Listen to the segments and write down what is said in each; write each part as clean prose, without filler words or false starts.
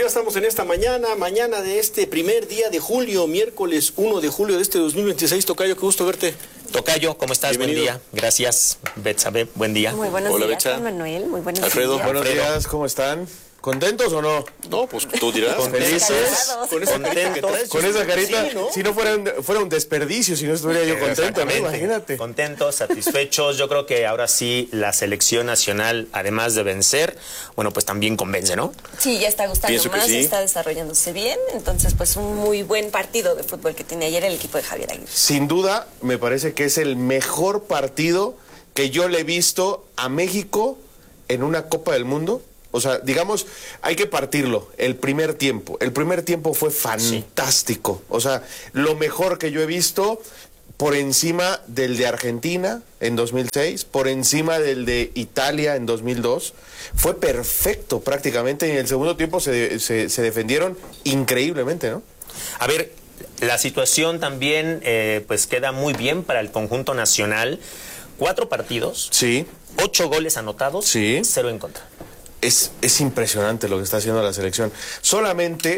ya estamos en esta mañana de este primer día de julio, miércoles 1 de julio de este 2026. Tocayo, qué gusto verte. Tocayo, ¿cómo estás? Bienvenido. Buen día. Gracias, Betsabe. Buen día. Muy buenos Hola, días, Betsa. Manuel. Muy buenos Alfredo. días. Buenos días, ¿cómo están? ¿Contentos o no? No, pues tú dirás. ¿Felices? Con esa carita que traes. Con esa carita, Sí, ¿no? si no fuera un desperdicio, si no estuviera yo contento, ¿no? Imagínate. Contentos, satisfechos. Yo creo que ahora sí la selección nacional, además de vencer, bueno, pues también convence, ¿no? Sí, ya está gustando Pienso que más, sí. está desarrollándose bien. Entonces, pues un muy buen partido de fútbol que tiene ayer el equipo de Javier Aguirre. Sin duda, me parece que es el mejor partido que yo le he visto a México en una Copa del Mundo. O sea, digamos, hay que partirlo. El primer tiempo fue fantástico. O sea, lo mejor que yo he visto por encima del de Argentina en 2006, por encima del de Italia en 2002. Fue perfecto prácticamente y en el segundo tiempo se defendieron increíblemente, ¿no? A ver, la situación también pues queda muy bien para el conjunto nacional. 4 partidos, Sí. 8 goles anotados, Sí. 0 en contra. Es impresionante lo que está haciendo la selección. Solamente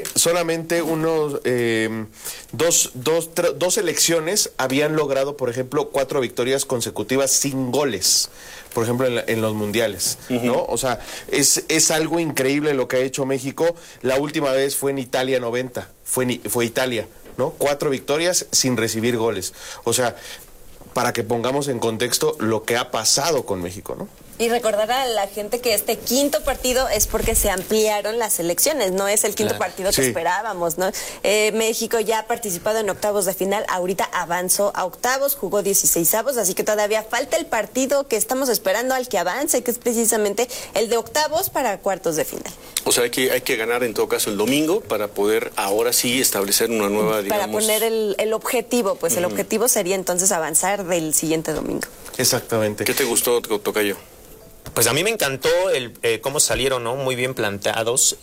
dos selecciones habían logrado, por ejemplo, 4 victorias consecutivas sin goles, por ejemplo, en los mundiales, ¿no? O sea, es algo increíble lo que ha hecho México. La última vez fue en Italia 90, fue Italia, ¿no? 4 victorias sin recibir goles. O sea, para que pongamos en contexto lo que ha pasado con México, ¿no? Y recordar a la gente que este quinto partido es porque se ampliaron las elecciones, no es el quinto partido que Sí. esperábamos, ¿no? México ya ha participado en octavos de final, ahorita avanzó a octavos, jugó 16avos, así que todavía falta el partido que estamos esperando al que avance, que es precisamente el de octavos para cuartos de final. O sea, hay que ganar en todo caso el domingo para poder ahora sí establecer una nueva, digamos... Para poner el objetivo, pues el objetivo sería entonces avanzar del siguiente domingo. Exactamente. ¿Qué te gustó, Tocayo? Pues a mí me encantó cómo salieron, ¿no? Muy bien planteados,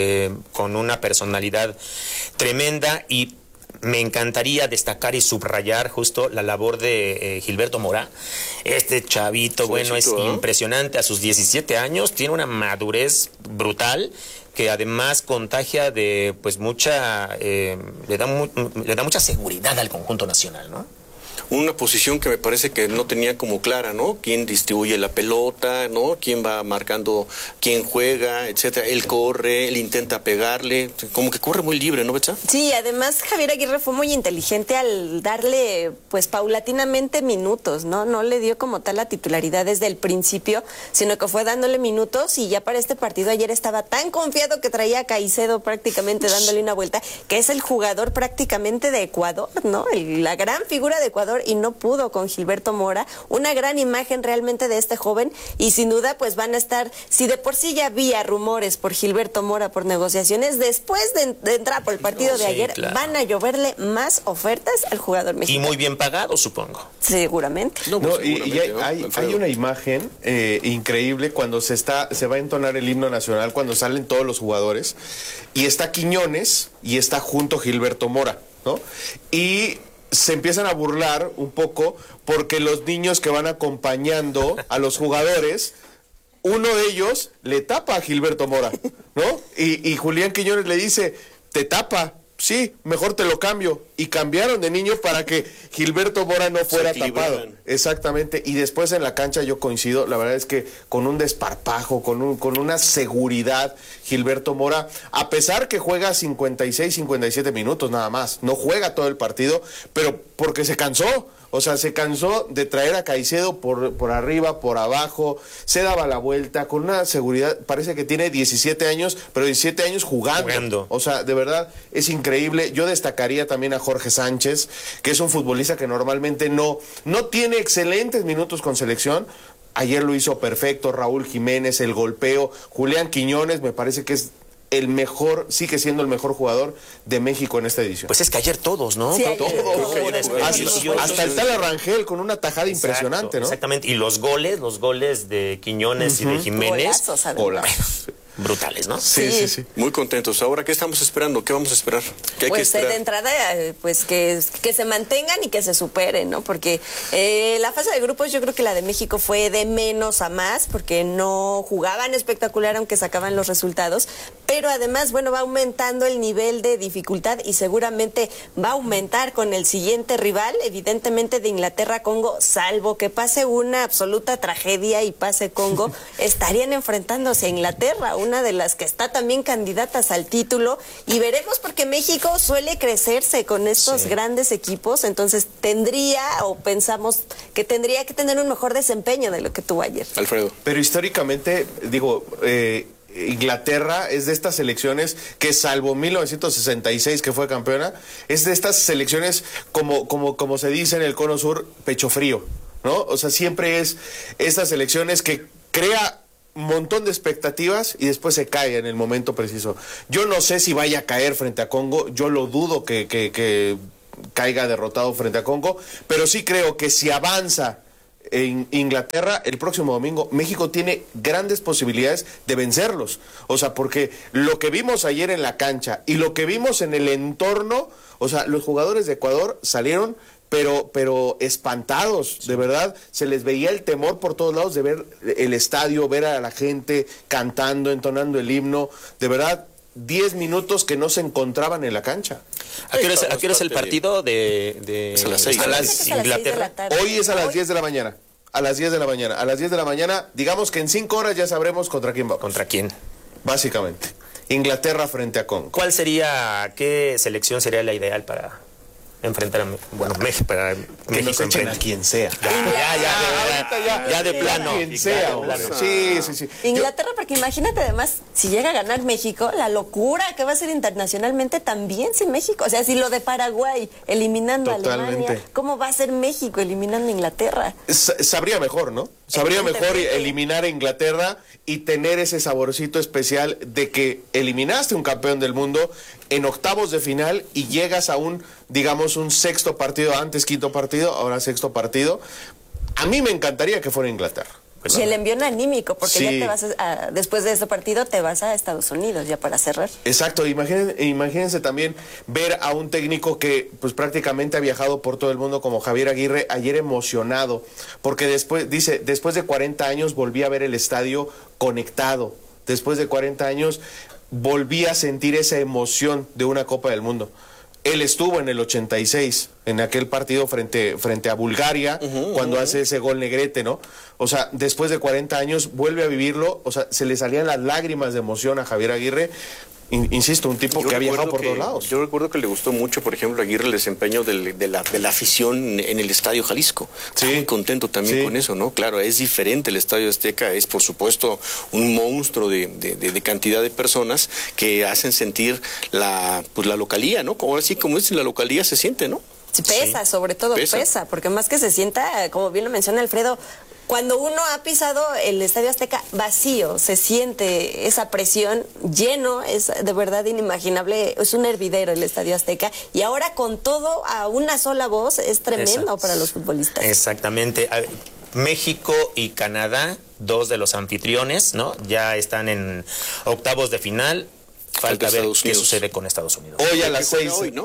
con una personalidad tremenda, y me encantaría destacar y subrayar justo la labor de Gilberto Mora. Este chavito, bueno, es Jovencito, ¿eh? impresionante. A sus 17 años tiene una madurez brutal que además contagia de pues mucha, le da mucha seguridad al conjunto nacional, ¿no? Una posición que me parece que no tenía como clara, ¿no? ¿Quién distribuye la pelota, ¿no? ¿Quién va marcando, quién juega, etcétera? Él corre, él intenta pegarle, como que corre muy libre, ¿no, Betsa? Sí, además Javier Aguirre fue muy inteligente al darle, pues, paulatinamente minutos, ¿no? No le dio como tal la titularidad desde el principio, sino que fue dándole minutos, y ya para este partido ayer estaba tan confiado que traía a Caicedo prácticamente dándole una vuelta, que es el jugador prácticamente de Ecuador, ¿no? La gran figura de Ecuador, y no pudo con Gilberto Mora. Una gran imagen realmente de este joven, y sin duda pues van a estar, si de por sí ya había rumores por Gilberto Mora, por negociaciones, después de entrar por el partido de ayer, claro, van a lloverle más ofertas al jugador Y mexicano. muy bien pagado, supongo. Seguramente. No, No, pues, y seguramente, ¿no, hay Alfredo? una imagen increíble cuando se va a entonar el himno nacional, cuando salen todos los jugadores, y está Quiñones y está junto Gilberto Mora, ¿no? Y se empiezan a burlar un poco porque los niños que van acompañando a los jugadores, uno de ellos le tapa a Gilberto Mora, ¿no? Y Julián Quiñones le dice, te tapa. Sí, mejor te lo cambio. Y cambiaron de niño para que Gilberto Mora no fuera tapado. equilibraran. Exactamente. Y después en la cancha yo coincido, la verdad es que con un desparpajo, con una seguridad, Gilberto Mora, a pesar que juega 56, 57 minutos nada más, no juega todo el partido, pero porque se cansó. O sea, se cansó de traer a Caicedo por arriba, por abajo, se daba la vuelta con una seguridad. Parece que tiene 17 años, pero 17 años jugando. O sea, de verdad es increíble. Yo destacaría también a Jorge Sánchez, que es un futbolista que normalmente no tiene excelentes minutos con selección. Ayer lo hizo perfecto. Raúl Jiménez, el golpeo. Julián Quiñones, me parece que es el mejor, sigue siendo el mejor jugador de México en esta edición. Pues es que ayer todos, ¿no? Sí, ayer Todos. Hasta el tal Arrangel con una tajada impresionante, ¿no? Exactamente. Y los goles de Quiñones y de Jiménez. Golazos, además. Hola. brutales, ¿no? Sí. Muy contentos. Ahora, ¿qué estamos esperando? ¿Qué vamos a esperar? ¿Qué hay que Pues esperar? de entrada, pues que se mantengan y que se superen, ¿no? Porque la fase de grupos yo creo que la de México fue de menos a más, porque no jugaban espectacular aunque sacaban los resultados, pero además, bueno, va aumentando el nivel de dificultad y seguramente va a aumentar con el siguiente rival, evidentemente de Inglaterra-Congo, salvo que pase una absoluta tragedia y pase Congo, estarían enfrentándose a Inglaterra, una de las que está también candidatas al título, y veremos porque México suele crecerse con estos grandes equipos, entonces pensamos que tendría que tener un mejor desempeño de lo que tuvo ayer. Alfredo. Pero históricamente, digo, Inglaterra es de estas selecciones que, salvo 1966 que fue campeona, es de estas selecciones como se dice en el Cono Sur, pecho frío, ¿no? O sea, siempre es estas selecciones que crea un montón de expectativas y después se cae en el momento preciso. Yo no sé si vaya a caer frente a Congo, yo lo dudo que caiga derrotado frente a Congo, pero sí creo que si avanza en Inglaterra el próximo domingo, México tiene grandes posibilidades de vencerlos. O sea, porque lo que vimos ayer en la cancha y lo que vimos en el entorno, o sea, los jugadores de Ecuador salieron pero espantados, de verdad, se les veía el temor por todos lados de ver el estadio, ver a la gente cantando, entonando el himno, de verdad, 10 minutos que no se encontraban en la cancha. ¿A qué hora es el partido de Es a las 6. Me parece que es a las 6 de la tarde. Hoy es a las 10 de la mañana. A las 10 de la mañana. A las 10 de la mañana, digamos que en 5 horas ya sabremos contra quién va. ¿Contra quién? Básicamente. Inglaterra frente a Congo. ¿Qué selección sería la ideal para enfrentar a México? Para Que nos México echen a quien sea. Ya de plano. Quien sea, Ya de plano. Sí. Inglaterra, porque imagínate además, si llega a ganar México, la locura que va a ser internacionalmente también si México, o sea, si lo de Paraguay eliminando a Alemania, ¿cómo va a ser México eliminando a Inglaterra? Sabría mejor, ¿no? Sabría mejor eliminar a Inglaterra y tener ese saborcito especial de que eliminaste un campeón del mundo en octavos de final y llegas a un sexto partido, antes quinto partido, ahora sexto partido. A mí me encantaría que fuera Inglaterra. Y el envión anímico, porque Sí. ya te vas después de ese partido te vas a Estados Unidos ya para cerrar. Exacto, imagínense también ver a un técnico que pues prácticamente ha viajado por todo el mundo como Javier Aguirre, ayer emocionado, porque después de 40 años volví a ver el estadio conectado, después de 40 años volví a sentir esa emoción de una Copa del Mundo. Él estuvo en el 86, en aquel partido frente a Bulgaria, cuando hace ese gol Negrete, ¿no? O sea, después de 40 años vuelve a vivirlo, o sea, se le salían las lágrimas de emoción a Javier Aguirre. Insisto, un tipo que ha viajado por todos lados. Yo recuerdo que le gustó mucho, por ejemplo, a Aguirre el desempeño de la afición en el Estadio Jalisco. Está muy contento también con eso, ¿no? Claro, es diferente el Estadio Azteca, es por supuesto un monstruo de cantidad de personas que hacen sentir la localía, ¿no? Como así como es la localía se siente, ¿no? Pesa, sobre todo pesa, porque más que se sienta, como bien lo menciona Alfredo, cuando uno ha pisado el Estadio Azteca vacío, se siente esa presión lleno, es de verdad inimaginable, es un hervidero el Estadio Azteca, y ahora con todo a una sola voz es tremendo para los futbolistas. Exactamente. México y Canadá, dos de los anfitriones, ¿no? Ya están en octavos de final. Falta ver qué sucede con Estados Unidos. Hoy a las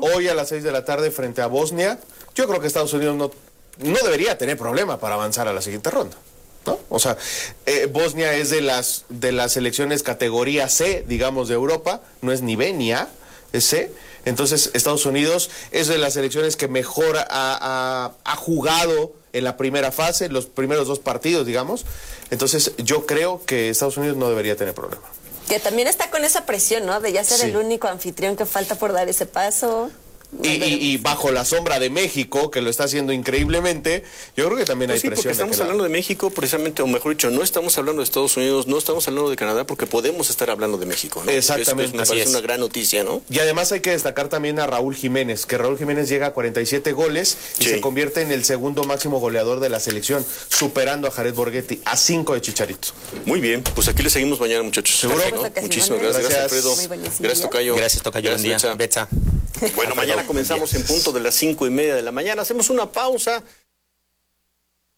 6 de la tarde frente a Bosnia, yo creo que Estados Unidos no debería tener problema para avanzar a la siguiente ronda, ¿no? O sea, Bosnia es de las selecciones categoría C, digamos, de Europa, no es ni B ni A, es C. Entonces, Estados Unidos es de las selecciones que mejor ha jugado en la primera fase, los primeros 2 partidos, digamos. Entonces, yo creo que Estados Unidos no debería tener problema. Que también está con esa presión, ¿no? De ya ser el único anfitrión que falta por dar ese paso. Y bajo la sombra de México, que lo está haciendo increíblemente, yo creo que también hay sí, presión. Porque estamos hablando de México, precisamente, o mejor dicho, no estamos hablando de Estados Unidos, no estamos hablando de Canadá, porque podemos estar hablando de México, ¿no? Exactamente. Me parece una gran noticia, ¿no? Y además hay que destacar también a Raúl Jiménez, que Raúl Jiménez llega a 47 goles y se convierte en el segundo máximo goleador de la selección, superando a Jared Borghetti a 5 de Chicharito. Muy bien, pues aquí le seguimos mañana, muchachos. ¿Seguro? ¿No? Muchísimas gracias. Gracias, Alfredo. Gracias, Tocayo. Gracias, Tocayo. Buen día. Betsa. Bueno, mañana comenzamos en punto de las 5:30 de la mañana. Hacemos una pausa.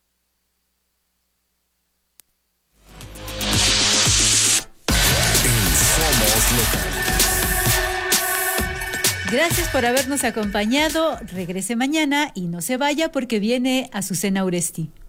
En Gracias por habernos acompañado. Regrese mañana y no se vaya porque viene Azucena Uresti.